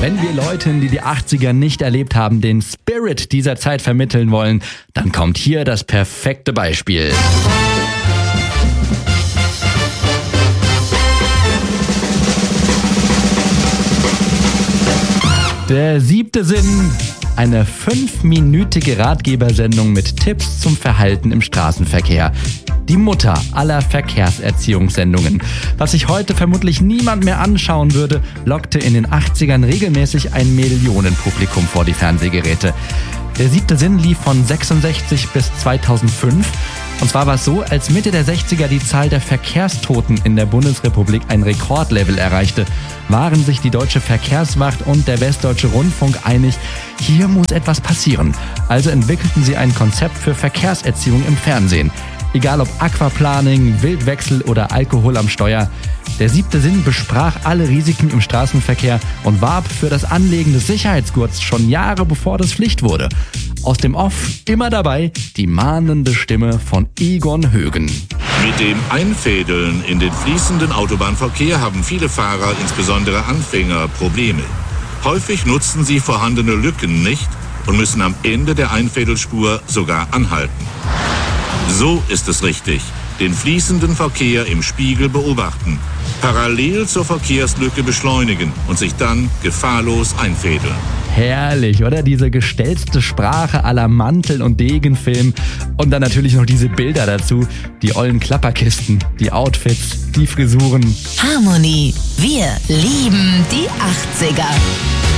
Wenn wir Leuten, die 80er nicht erlebt haben, den Spirit dieser Zeit vermitteln wollen, dann kommt hier das perfekte Beispiel. Der 7. Sinn, eine 5-minütige Ratgebersendung mit Tipps zum Verhalten im Straßenverkehr. Die Mutter aller Verkehrserziehungssendungen. Was sich heute vermutlich niemand mehr anschauen würde, lockte in den 80ern regelmäßig ein Millionenpublikum vor die Fernsehgeräte. Der 7. Sinn lief von 66 bis 2005. Und zwar war es so, als Mitte der 60er die Zahl der Verkehrstoten in der Bundesrepublik ein Rekordlevel erreichte, waren sich die Deutsche Verkehrswacht und der Westdeutsche Rundfunk einig, hier muss etwas passieren. Also entwickelten sie ein Konzept für Verkehrserziehung im Fernsehen. Egal ob Aquaplaning, Wildwechsel oder Alkohol am Steuer. Der 7. Sinn besprach alle Risiken im Straßenverkehr und warb für das Anlegen des Sicherheitsgurts schon Jahre bevor das Pflicht wurde. Aus dem Off immer dabei die mahnende Stimme von Egon Högen. Mit dem Einfädeln in den fließenden Autobahnverkehr haben viele Fahrer, insbesondere Anfänger, Probleme. Häufig nutzen sie vorhandene Lücken nicht und müssen am Ende der Einfädelspur sogar anhalten. So ist es richtig. Den fließenden Verkehr im Spiegel beobachten, parallel zur Verkehrslücke beschleunigen und sich dann gefahrlos einfädeln. Herrlich, oder? Diese gestelzte Sprache à la Mantel- und Degenfilm. Und dann natürlich noch diese Bilder dazu. Die ollen Klapperkisten, die Outfits, die Frisuren. Harmonie. Wir lieben die 80er.